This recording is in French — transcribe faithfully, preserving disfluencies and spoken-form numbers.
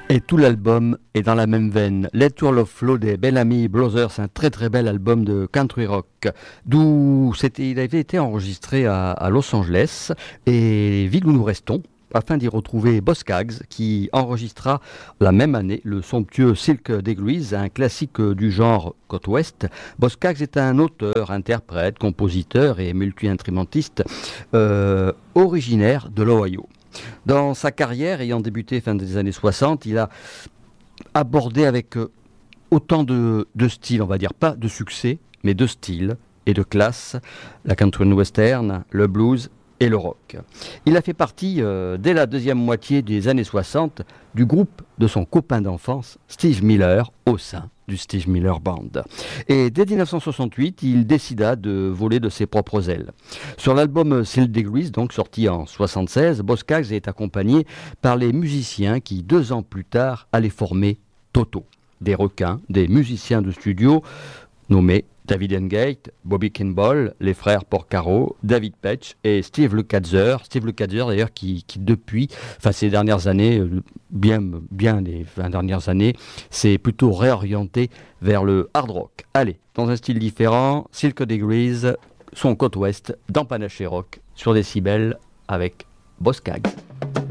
Et tout l'album est dans la même veine. Let Your Love Flow des Bellamy Brothers, un très très bel album de country rock. D'où c'était, il avait été enregistré à, à Los Angeles et ville où nous restons, afin d'y retrouver Boz Scaggs, qui enregistra la même année le somptueux Silk Degrees, un classique du genre côte ouest. Boz Scaggs est un auteur, interprète, compositeur et multi-instrumentiste euh, originaire de l'Ohio. Dans sa carrière, ayant débuté fin des années soixante, il a abordé avec euh, autant de, de styles, on va dire, pas de succès, mais de style et de classe, la country western, le blues et le rock. Il a fait partie, euh, dès la deuxième moitié des années soixante, du groupe de son copain d'enfance, Steve Miller, au sein du Steve Miller Band. Et dès dix-neuf cent soixante-huit, il décida de voler de ses propres ailes. Sur l'album Silk Degrees, donc sorti en soixante-seize, Boz Scaggs est accompagné par les musiciens qui, deux ans plus tard, allaient former Toto. Des requins, des musiciens de studio nommés David Engate, Bobby Kimball, les frères Porcaro, David Petch et Steve Lukather. Steve Lukather d'ailleurs qui, qui depuis, enfin ces dernières années, bien, bien les vingt dernières années, s'est plutôt réorienté vers le hard rock. Allez, dans un style différent, Silk Degrees, son côte ouest, dans Panaché Rock, sur Décibel avec Boz Scaggs.